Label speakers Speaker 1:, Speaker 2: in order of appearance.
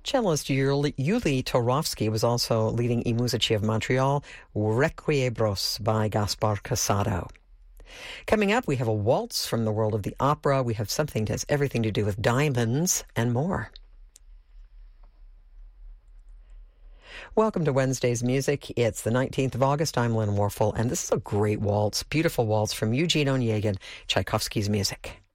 Speaker 1: Cellist Yuli Torovsky was also leading I Musici of Montreal, Requiebros by Gaspar Casado. Coming up, we have a waltz from the world of the opera. We have something that has everything to do with diamonds and more. Welcome to Wednesday's Music. It's the 19th of August. I'm Lynn Warfel, and this is a great waltz, beautiful waltz from Eugene Onegin, Tchaikovsky's music.